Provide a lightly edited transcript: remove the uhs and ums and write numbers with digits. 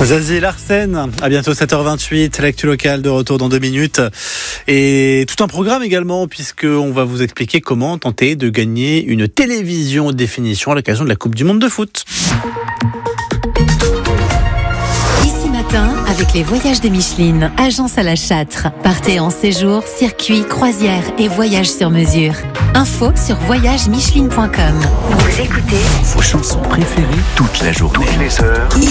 Zazie Larsen, à bientôt 7h28, l'actu locale de retour dans 2 minutes. Et tout un programme également, puisqu'on va vous expliquer comment tenter de gagner une télévision haute définition à l'occasion de la Coupe du Monde de foot. Ici matin, avec les voyages de Micheline, agence à la Châtre. Partez en séjour, circuit, croisière et voyage sur mesure. Info sur voyagemicheline.com. Vous écoutez vos chansons préférées toute la journée. toutes les heures.